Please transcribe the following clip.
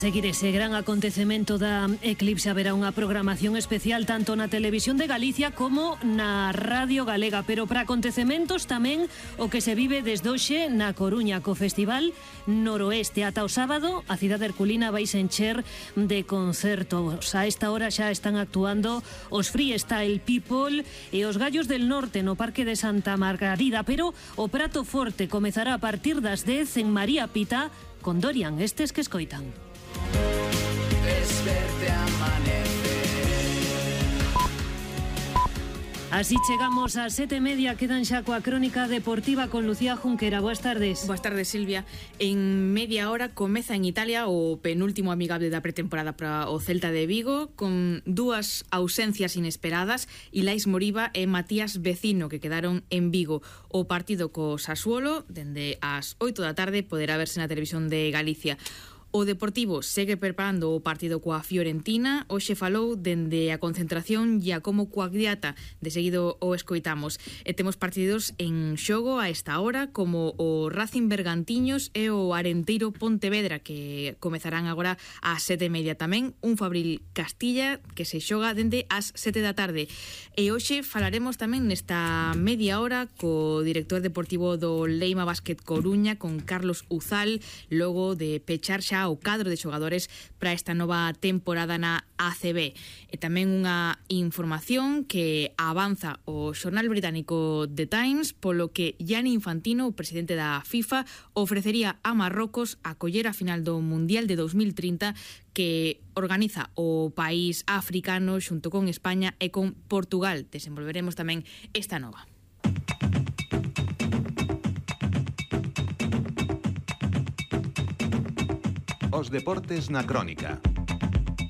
Seguir ese gran acontecemento da eclipse haberá unha programación especial tanto na Televisión de Galicia como na Radio Galega, pero para acontecementos tamén o que se vive desde hoxe na Coruña co Festival Noroeste. Ata o sábado a cidade herculina vai se encher de concertos. A esta hora xa están actuando os Freestyle People e os Gallos del Norte no Parque de Santa Margarida, pero o prato forte comezará a partir das 10 en María Pita con Dorian, estes que escoitan. Verte amanecer. Así chegamos ás 7:30, quedan xa coa crónica deportiva con Lucía Junquera. Boas tardes. Boas tardes, Silvia. En media hora comeza en Italia o penúltimo amigable da pretemporada para o Celta de Vigo, con dúas ausencias inesperadas, Ilais Moriba e Matías Vecino, que quedaron en Vigo. O partido co Sassuolo, dende as 8 da tarde, poderá verse na televisión de Galicia. O Deportivo segue preparando o partido coa Fiorentina. Hoxe falou dende a concentración Giacomo Quagliata. De seguido o escoitamos. E temos partidos en xogo a esta hora, como o Racing Bergantiños e o Arenteiro Pontevedra, que comezarán agora ás 7:30. Tamén un Fabril Castilla, que se xoga dende as 7 da tarde. E hoxe falaremos tamén nesta media hora co director deportivo do Leima Basket Coruña, con Carlos Uzal, logo de pechar xa o cadro de xogadores para esta nova temporada na ACB. E tamén unha información que avanza o xornal británico The Times, polo que Gianni Infantino, o presidente da FIFA, ofrecería a Marrocos acoller a final do Mundial de 2030 que organiza o país africano xunto con España e con Portugal. Desenvolveremos tamén esta nova. Os deportes na crónica.